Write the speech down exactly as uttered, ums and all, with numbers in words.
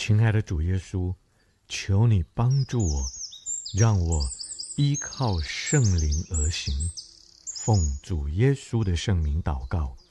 亲爱的主耶稣，求你帮助我，让我依靠圣灵而行。奉主耶稣的圣名祷告，